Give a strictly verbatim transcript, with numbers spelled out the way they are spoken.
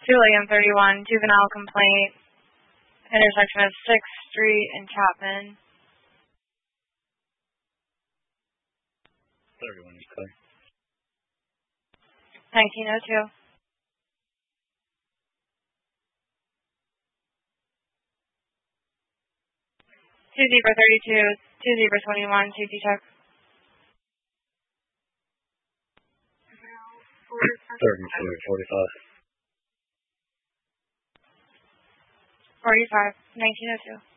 two William thirty-one, juvenile complaint, intersection of sixth Street and Chapman. thirty-one is clear. nineteen oh two. two zebra thirty-two, two zebra twenty-one, safety check. thirty-two, forty-five. forty-five, nineteen oh two.